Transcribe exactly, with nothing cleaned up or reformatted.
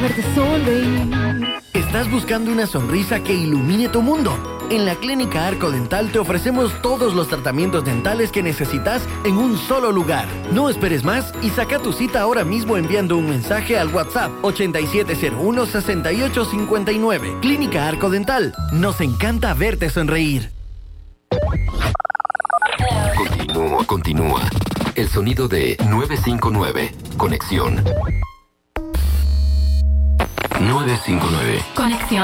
Verte sonreír. ¿Estás buscando una sonrisa que ilumine tu mundo? En la Clínica Arco Dental te ofrecemos todos los tratamientos dentales que necesitas en un solo lugar. No esperes más y saca tu cita ahora mismo enviando un mensaje al WhatsApp ochenta y siete cero uno, sesenta y ocho cincuenta y nueve. Clínica Arco Dental. Nos encanta verte sonreír. Continúa, continúa. El sonido de nueve cinco nueve. Conexión. nueve cinco nueve. Conexión.